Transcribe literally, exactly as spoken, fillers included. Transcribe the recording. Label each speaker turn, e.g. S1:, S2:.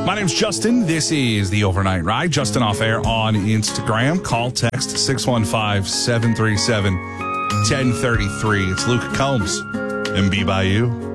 S1: My name's Justin. This is the Overnight Ride. Justin Off Air on Instagram. Call, text six one five, seven three seven, one zero three three. It's Luke Combs and Be By You.